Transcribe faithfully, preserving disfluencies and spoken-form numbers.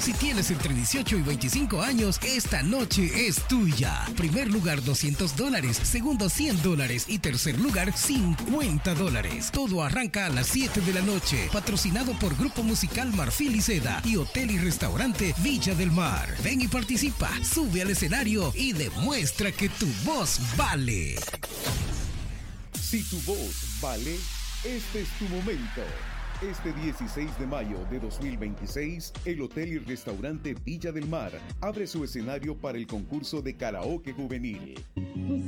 Si tienes entre dieciocho y veinticinco años, esta noche es tuya. Primer lugar doscientos dólares, segundo cien dólares y tercer lugar cincuenta dólares. Todo arranca a las siete de la noche. Patrocinado por Grupo Musical Marfil y Seda y Hotel y Restaurante Villa del Mar. Ven y participa, sube al escenario y demuestra que tu voz vale. Si tu voz vale, este es tu momento. Este dieciséis de mayo de dos mil veintiséis, el Hotel y Restaurante Villa del Mar abre su escenario para el concurso de karaoke juvenil.